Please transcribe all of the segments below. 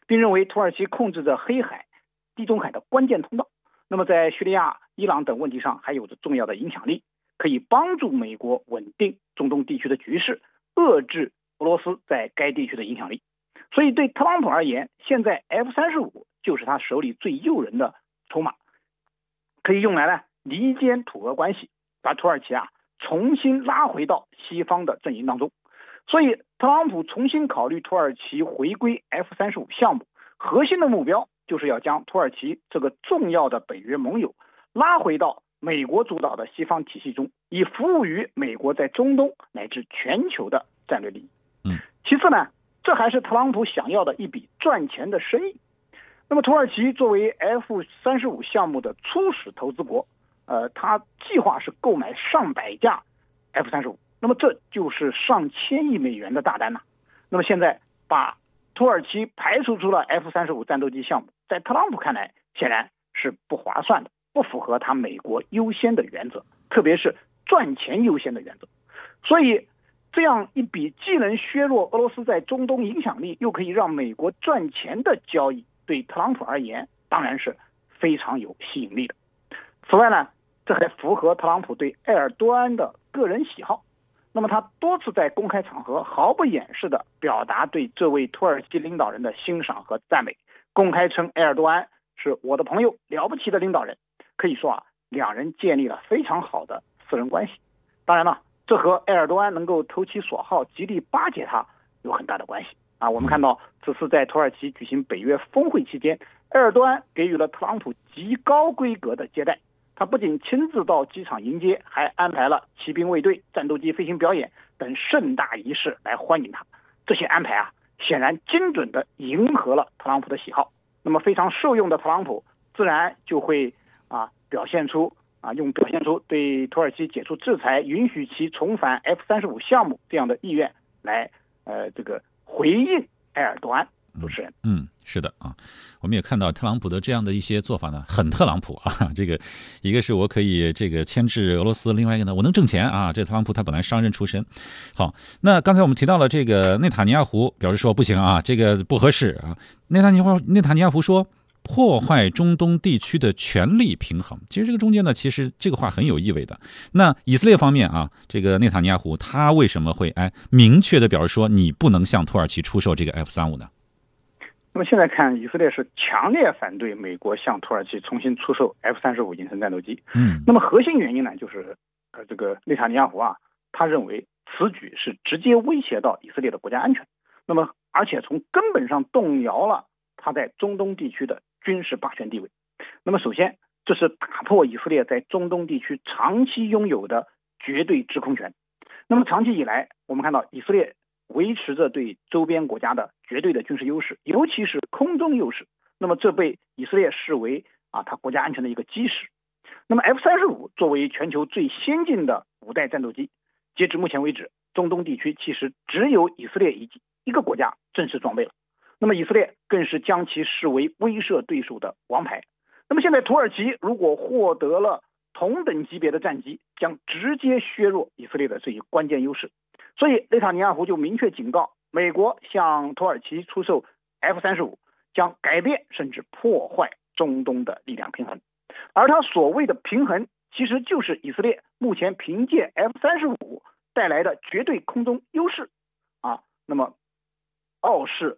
并认为土耳其控制着黑海、地中海的关键通道，那么在叙利亚、伊朗等问题上还有着重要的影响力，可以帮助美国稳定中东地区的局势，遏制俄罗斯在该地区的影响力。所以对特朗普而言，现在 F-35就是他手里最诱人的筹码，可以用来呢离间土俄关系，把土耳其重新拉回到西方的阵营当中。所以特朗普重新考虑土耳其回归 F-35项目，核心的目标就是要将土耳其这个重要的北约盟友拉回到美国主导的西方体系中，以服务于美国在中东乃至全球的战略利益。其次呢，这还是特朗普想要的一笔赚钱的生意。那么土耳其作为 F-35项目的初始投资国，他计划是购买上百架 F-35，那么这就是上千亿美元的大单呐。那么现在把土耳其排除出了 F-35战斗机项目，在特朗普看来显然是不划算的，不符合他美国优先的原则，特别是赚钱优先的原则。所以这样一笔既能削弱俄罗斯在中东影响力，又可以让美国赚钱的交易，对特朗普而言当然是非常有吸引力的。此外呢，这还符合特朗普对埃尔多安的个人喜好。那么他多次在公开场合毫不掩饰地表达对这位土耳其领导人的欣赏和赞美，公开称埃尔多安是我的朋友，了不起的领导人。可以说两人建立了非常好的私人关系。当然了，这和埃尔多安能够投其所好，极力巴结他有很大的关系我们看到此次在土耳其举行北约峰会期间，埃尔多安给予了特朗普极高规格的接待。他不仅亲自到机场迎接，还安排了骑兵卫队、战斗机飞行表演等盛大仪式来欢迎他。这些安排显然精准地迎合了特朗普的喜好。那么非常受用的特朗普自然就会表现出对土耳其解除制裁，允许其重返 F-35项目这样的意愿来回应埃尔多安。主持人， 是的我们也看到特朗普的这样的一些做法呢，很特朗普这个一个是我可以牵制俄罗斯，另外一个呢我能挣钱这特朗普他本来商人出身。好，那刚才我们提到了这个内塔尼亚胡表示说不行这个不合适内塔尼亚胡说破坏中东地区的权力平衡。其实这个中间呢，其实这个话很有意味的。那以色列方面这个内塔尼亚胡他为什么会明确的表示说你不能向土耳其出售这个 F-35呢？ 那么现在看，以色列是强烈反对美国向土耳其重新出售 F-35隐身战斗机。那么核心原因呢，就是这个内塔尼亚胡他认为此举是直接威胁到以色列的国家安全，那么而且从根本上动摇了他在中东地区的军事霸权地位。那么首先，这是打破以色列在中东地区长期拥有的绝对制空权。那么长期以来，我们看到以色列维持着对周边国家的绝对的军事优势，尤其是空中优势。那么这被以色列视为它国家安全的一个基石。那么 F-35作为全球最先进的5代战斗机，截至目前为止，中东地区其实只有以色列一个国家正式装备了。那么以色列更是将其视为威慑对手的王牌。那么现在土耳其如果获得了同等级别的战机，将直接削弱以色列的这一关键优势。所以内塔尼亚胡就明确警告，美国向土耳其出售 F-35将改变甚至破坏中东的力量平衡。而他所谓的平衡，其实就是以色列目前凭借 F-35带来的绝对空中优势那么傲视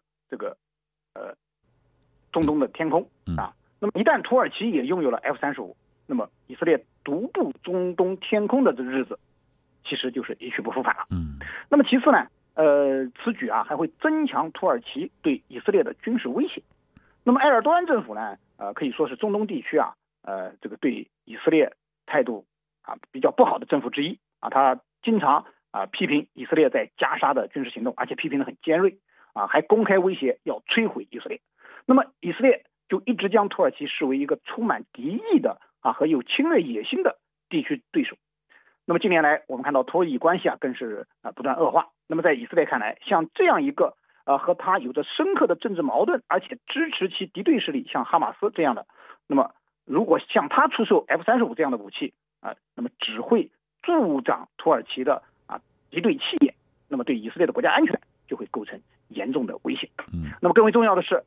中东的天空那么一旦土耳其也拥有了 F-35，那么以色列独步中东天空的这日子其实就是一去不复返了。那么其次呢，此举还会增强土耳其对以色列的军事威胁。那么埃尔多安政府呢，可以说是中东地区对以色列态度比较不好的政府之一他经常批评以色列在加沙的军事行动，而且批评得很尖锐还公开威胁要摧毁以色列。那么以色列就一直将土耳其视为一个充满敌意的和有侵略野心的地区对手。那么近年来我们看到土以关系更是不断恶化。那么在以色列看来，像这样一个和他有着深刻的政治矛盾，而且支持其敌对势力像哈马斯这样的，那么如果向他出售 F-35这样的武器那么只会助长土耳其的敌对气焰，那么对以色列的国家安全就会构成严重的威胁。那么更为重要的是，